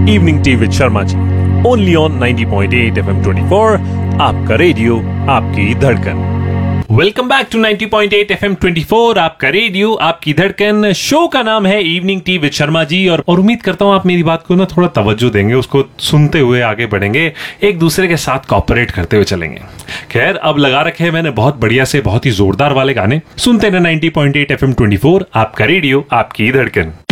Evening tea with Sharma ji, only on 90.8 FM 24, आपका radio आपकी धड़कन। वेलकम बैक टू 90.8 FM 24, आपका रेडियो आपकी धड़कन। शो का नाम है evening tea with Sharma ji, और उम्मीद करता हूँ आप मेरी बात को ना थोड़ा तवज्जो देंगे, उसको सुनते हुए आगे बढ़ेंगे, एक दूसरे के साथ कॉपरेट करते हुए चलेंगे। खैर, अब लगा रखे हैं मैंने बहुत बढ़िया से बहुत ही जोरदार वाले गाने। सुनते हैं 90.8 FM 24, आपका रेडियो आपकी धड़कन।